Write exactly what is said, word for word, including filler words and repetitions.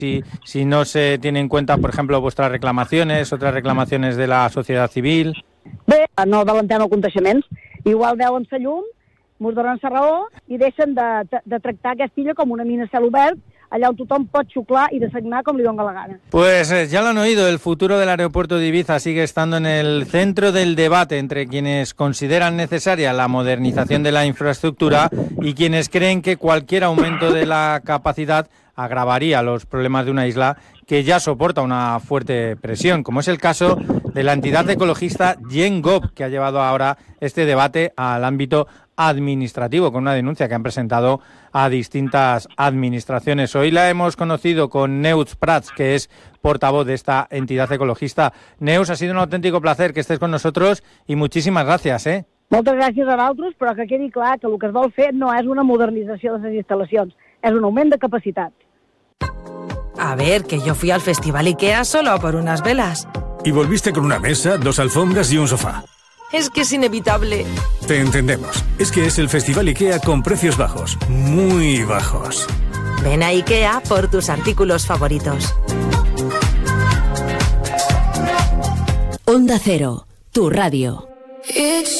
Si, si no se tiene en cuenta, por ejemplo, vuestras reclamaciones, otras reclamaciones de la sociedad civil. Bé, no avalentem aconteixements. Igual veuen la llum, mos donen la raó i deixen de, de, de tractar aquesta illa com una mina a cel obert, allà on tothom pot xuclar i designar com li dona la gana. Pues eh, ya lo han oído, el futuro del aeropuerto de Ibiza sigue estando en el centro del debate entre quienes consideran necesaria la modernización de la infraestructura y quienes creen que cualquier aumento de la capacidad agravaría los problemas de una isla que ya soporta una fuerte presión, como es el caso de la entidad ecologista GenGov, que ha llevado ahora este debate al ámbito administrativo, con una denuncia que han presentado a distintas administraciones. Hoy la hemos conocido con Neus Prats, que es portavoz de esta entidad ecologista. Neus, ha sido un auténtico placer que estés con nosotros y muchísimas gracias, ¿eh? Moltes gràcies a vosaltres, però que quedi clar que el que es vol fer no és una modernització de les instal·lacions, és un augment de capacitat. A ver, que yo fui al Festival IKEA solo por unas velas. Y volviste con una mesa, dos alfombras y un sofá. Es que es inevitable. Te entendemos. Es que es el Festival IKEA con precios bajos. Muy bajos. Ven a IKEA por tus artículos favoritos. Onda Cero, tu radio.